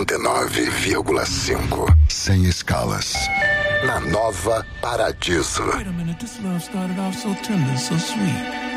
89,5. Sem escalas. Na Nova Paradiso. Wait a minute, this love started off so tender, so sweet.